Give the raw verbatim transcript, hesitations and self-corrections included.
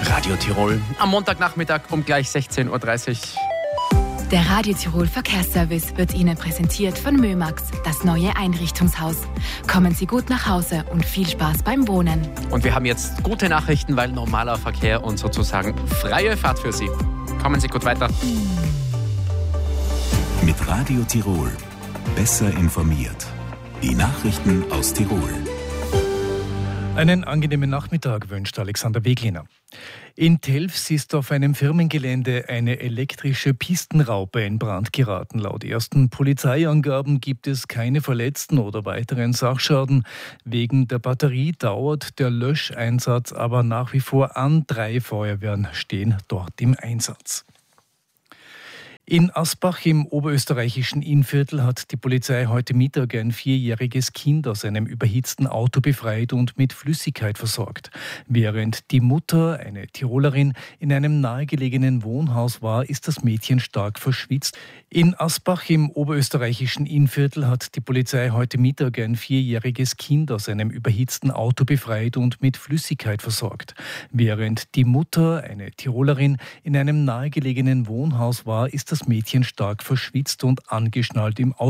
Radio Tirol am Montagnachmittag um gleich sechzehn Uhr dreißig. Der Radio Tirol Verkehrsservice wird Ihnen präsentiert von Mömax, das neue Einrichtungshaus. Kommen Sie gut nach Hause und viel Spaß beim Wohnen. Und wir haben jetzt gute Nachrichten, weil normaler Verkehr und sozusagen freie Fahrt für Sie. Kommen Sie gut weiter. Mit Radio Tirol. Besser informiert. Die Nachrichten aus Tirol. Einen angenehmen Nachmittag wünscht Alexander Wegliner. In Telfs ist auf einem Firmengelände eine elektrische Pistenraupe in Brand geraten. Laut ersten Polizeiangaben gibt es keine Verletzten oder weiteren Sachschaden. Wegen der Batterie dauert der Löscheinsatz aber nach wie vor an. Drei Feuerwehren stehen dort im Einsatz. In Asbach im oberösterreichischen Innviertel hat die Polizei heute Mittag ein vierjähriges Kind aus einem überhitzten Auto befreit und mit Flüssigkeit versorgt. Während die Mutter, eine Tirolerin, in einem nahegelegenen Wohnhaus war, ist das Mädchen stark verschwitzt. In Asbach im oberösterreichischen Innviertel hat die Polizei heute Mittag ein vierjähriges Kind aus einem überhitzten Auto befreit und mit Flüssigkeit versorgt. Während die Mutter, eine Tirolerin, in einem nahegelegenen Wohnhaus war, ist das Mädchen stark verschwitzt und angeschnallt im Auto